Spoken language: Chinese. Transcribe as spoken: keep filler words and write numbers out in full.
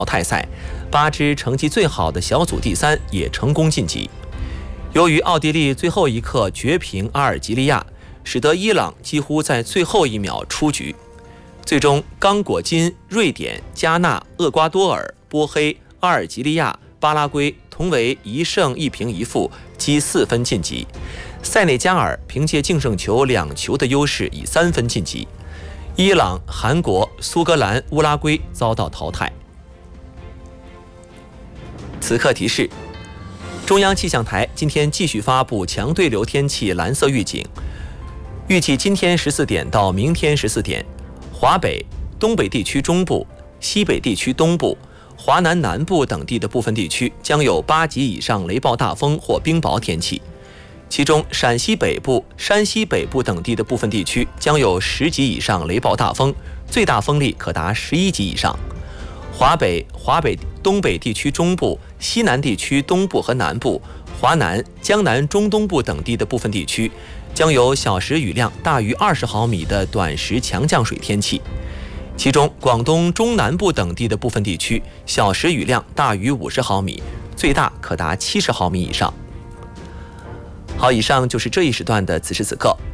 汰赛，八支成绩最好的小组第三也成功晋级。由于奥地利最后一刻绝平阿尔及利亚，使得伊朗几乎在最后一秒出局。最终，刚果金、瑞典、加纳、厄瓜多尔、波黑、阿尔及利亚、巴拉圭同为一胜一平一负，积四分晋级。塞内加尔凭借净胜球两球的优势以三分晋级。伊朗、韩国、苏格兰、乌拉圭遭到淘汰。此刻提示：中央气象台今天继续发布强对流天气蓝色预警，预计今天十四点到明天十四点，华北、东北地区中部、西北地区东部、华南南部等地的部分地区将有八级以上雷暴大风或冰雹天气，其中陕西北部、山西北部等地的部分地区将有十级以上雷暴大风，最大风力可达十一级以上。华北、华北东北地区中部、西南地区东部和南部、华南、江南中东部等地的部分地区将有小时雨量大于二十毫米的短时强降水天气，其中广东中南部等地的部分地区小时雨量大于五十毫米，最大可达七十毫米以上。好，以上就是这一时段的此时此刻。